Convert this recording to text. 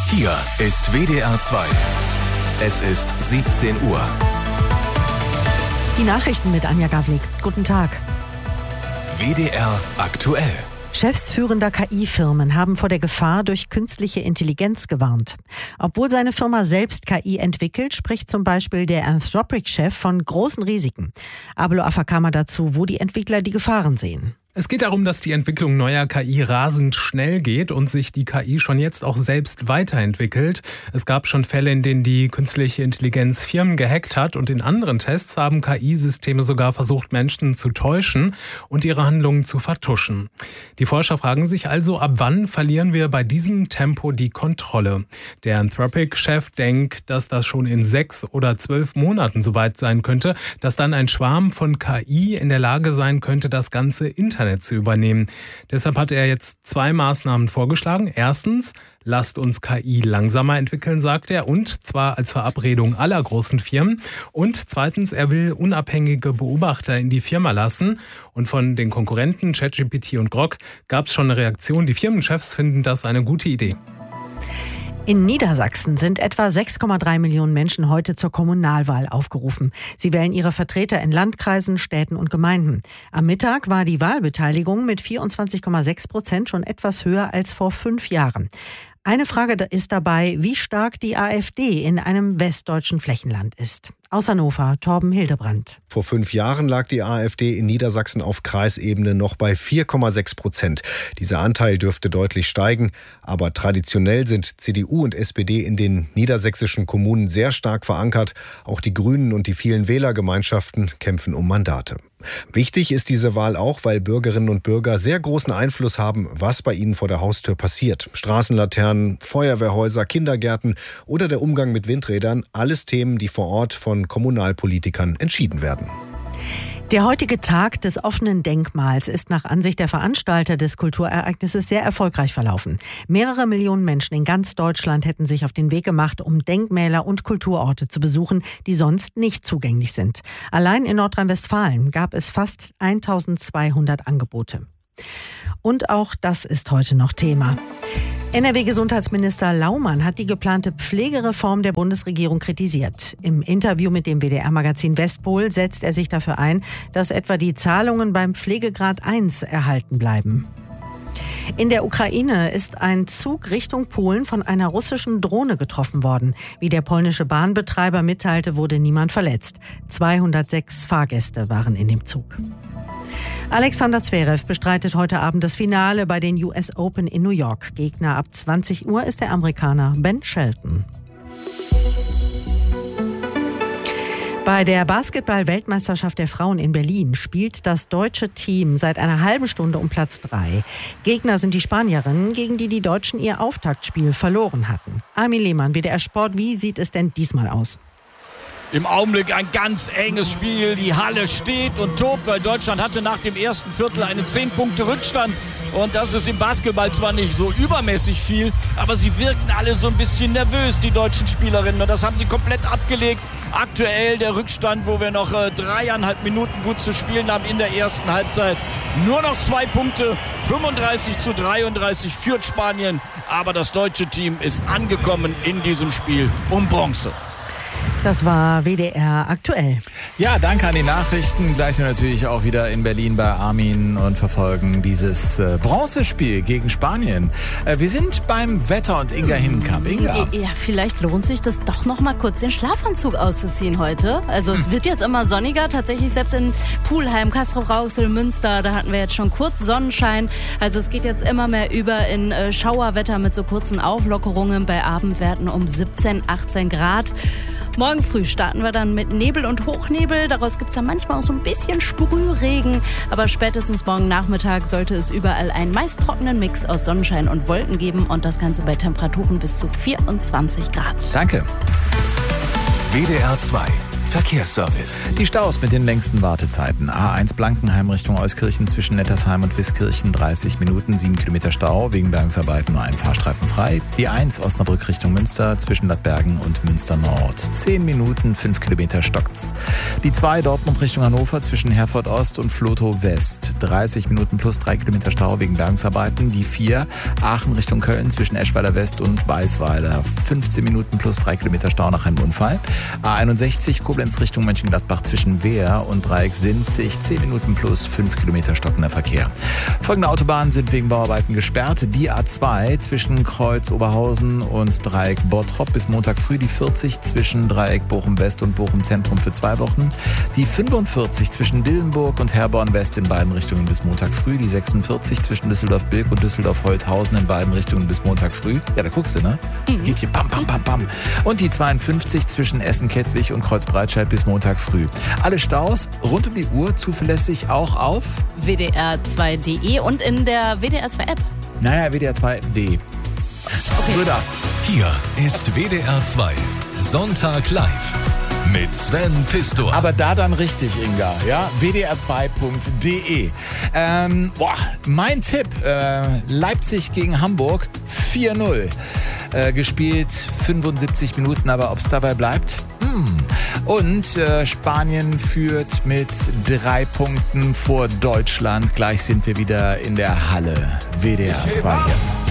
Hier ist WDR 2. Es ist 17 Uhr. Die Nachrichten mit Anja Gawlik. Guten Tag. WDR aktuell. Chefs führender KI-Firmen haben vor der Gefahr durch künstliche Intelligenz gewarnt. Obwohl seine Firma selbst KI entwickelt, spricht zum Beispiel der Anthropic-Chef von großen Risiken. Abelo Afakama dazu, wo die Entwickler die Gefahren sehen. Es geht darum, dass die Entwicklung neuer KI rasend schnell geht und sich die KI schon jetzt auch selbst weiterentwickelt. Es gab schon Fälle, in denen die künstliche Intelligenz Firmen gehackt hat, und in anderen Tests haben KI-Systeme sogar versucht, Menschen zu täuschen und ihre Handlungen zu vertuschen. Die Forscher fragen sich also, ab wann verlieren wir bei diesem Tempo die Kontrolle? Der Anthropic-Chef denkt, dass das schon in 6 oder 12 Monaten soweit sein könnte, dass dann ein Schwarm von KI in der Lage sein könnte, das ganze Internet zu übernehmen. Deshalb hat er jetzt 2 Maßnahmen vorgeschlagen. Erstens, lasst uns KI langsamer entwickeln, sagt er, und zwar als Verabredung aller großen Firmen. Und zweitens, er will unabhängige Beobachter in die Firma lassen. Und von den Konkurrenten ChatGPT und Grok gab es schon eine Reaktion. Die Firmenchefs finden das eine gute Idee. In Niedersachsen sind etwa 6,3 Millionen Menschen heute zur Kommunalwahl aufgerufen. Sie wählen ihre Vertreter in Landkreisen, Städten und Gemeinden. Am Mittag war die Wahlbeteiligung mit 24,6% schon etwas höher als vor 5 Jahren. Eine Frage ist dabei, wie stark die AfD in einem westdeutschen Flächenland ist. Aus Hannover, Torben Hildebrandt. Vor 5 Jahren lag die AfD in Niedersachsen auf Kreisebene noch bei 4,6%. Dieser Anteil dürfte deutlich steigen, aber traditionell sind CDU und SPD in den niedersächsischen Kommunen sehr stark verankert. Auch die Grünen und die vielen Wählergemeinschaften kämpfen um Mandate. Wichtig ist diese Wahl auch, weil Bürgerinnen und Bürger sehr großen Einfluss haben, was bei ihnen vor der Haustür passiert. Straßenlaternen, Feuerwehrhäuser, Kindergärten oder der Umgang mit Windrädern, alles Themen, die vor Ort von Kommunalpolitikern entschieden werden. Der heutige Tag des offenen Denkmals ist nach Ansicht der Veranstalter des Kulturereignisses sehr erfolgreich verlaufen. Mehrere Millionen Menschen in ganz Deutschland hätten sich auf den Weg gemacht, um Denkmäler und Kulturorte zu besuchen, die sonst nicht zugänglich sind. Allein in Nordrhein-Westfalen gab es fast 1200 Angebote. Und auch das ist heute noch Thema. NRW-Gesundheitsminister Laumann hat die geplante Pflegereform der Bundesregierung kritisiert. Im Interview mit dem WDR-Magazin Westpol setzt er sich dafür ein, dass etwa die Zahlungen beim Pflegegrad 1 erhalten bleiben. In der Ukraine ist ein Zug Richtung Polen von einer russischen Drohne getroffen worden. Wie der polnische Bahnbetreiber mitteilte, wurde niemand verletzt. 206 Fahrgäste waren in dem Zug. Alexander Zverev bestreitet heute Abend das Finale bei den US Open in New York. Gegner ab 20 Uhr ist der Amerikaner Ben Shelton. Bei der Basketball-Weltmeisterschaft der Frauen in Berlin spielt das deutsche Team seit einer halben Stunde um Platz 3. Gegner sind die Spanierinnen, gegen die die Deutschen ihr Auftaktspiel verloren hatten. Armin Lehmann, WDR Sport, wie sieht es denn diesmal aus? Im Augenblick ein ganz enges Spiel. Die Halle steht und tobt, weil Deutschland hatte nach dem ersten Viertel einen 10-Punkte-Rückstand. Und das ist im Basketball zwar nicht so übermäßig viel, aber sie wirkten alle so ein bisschen nervös, die deutschen Spielerinnen. Und das haben sie komplett abgelegt. Aktuell der Rückstand, wo wir noch 3,5 Minuten gut zu spielen haben in der ersten Halbzeit. Nur noch 2 Punkte, 35-33 führt Spanien. Aber das deutsche Team ist angekommen in diesem Spiel um Bronze. Das war WDR aktuell. Ja, danke an die Nachrichten. Gleich sind wir natürlich auch wieder in Berlin bei Armin und verfolgen dieses Bronzespiel gegen Spanien. Wir sind beim Wetter und Inga Hinkamp. Inga? Ja, vielleicht lohnt sich das doch noch mal kurz den Schlafanzug auszuziehen heute. Also es wird jetzt immer sonniger. Tatsächlich selbst in Pulheim, Castrop-Rauxel, Münster, da hatten wir jetzt schon kurz Sonnenschein. Also es geht jetzt immer mehr über in Schauerwetter mit so kurzen Auflockerungen bei Abendwerten um 17, 18 Grad. Morgen früh starten wir dann mit Nebel und Hochnebel. Daraus gibt es dann manchmal auch so ein bisschen Sprühregen. Aber spätestens morgen Nachmittag sollte es überall einen meist trockenen Mix aus Sonnenschein und Wolken geben. Und das Ganze bei Temperaturen bis zu 24 Grad. Danke. WDR 2. Verkehrsservice. Die Staus mit den längsten Wartezeiten. A1 Blankenheim Richtung Euskirchen zwischen Nettersheim und Wiskirchen 30 Minuten, 7 Kilometer Stau. Wegen Bergungsarbeiten nur ein Fahrstreifen frei. Die 1 Osnabrück Richtung Münster zwischen Bad Bergen und Münster Nord. 10 Minuten, 5 Kilometer stockt's. Die 2 Dortmund Richtung Hannover zwischen Herford Ost und Vlotho West. 30 Minuten plus 3 Kilometer Stau wegen Bergungsarbeiten. Die 4 Aachen Richtung Köln zwischen Eschweiler West und Weißweiler. 15 Minuten plus 3 Kilometer Stau nach einem Unfall. A61 Koblenz Richtung Mönchengladbach zwischen Wehr und Dreieck Sinzig. 10 Minuten plus 5 Kilometer stockender Verkehr. Folgende Autobahnen sind wegen Bauarbeiten gesperrt. Die A2 zwischen Kreuz Oberhausen und Dreieck Bottrop bis Montag früh. Die 40 zwischen Dreieck Bochum West und Bochum Zentrum für 2 Wochen. Die 45 zwischen Dillenburg und Herborn West in beiden Richtungen bis Montag früh. Die 46 zwischen Düsseldorf-Bilk und Düsseldorf-Holthausen in beiden Richtungen bis Montag früh. Ja, da guckst du, ne? Geht hier bam, bam, bam, bam. Und die 52 zwischen Essen-Kettwig und Kreuzbreitscheid bis Montag früh. Alle Staus rund um die Uhr zuverlässig auch auf WDR2.de und in der WDR2-App. Naja, WDR2.de. Okay. Brüder. Hier ist WDR 2 Sonntag live mit Sven Pistor. Aber da dann richtig, Inga, ja? WDR2.de. Mein Tipp, Leipzig gegen Hamburg 4-0. Gespielt 75 Minuten, aber ob es dabei bleibt? Und Spanien führt mit 3 Punkten vor Deutschland. Gleich sind wir wieder in der Halle. WDR 2 hier.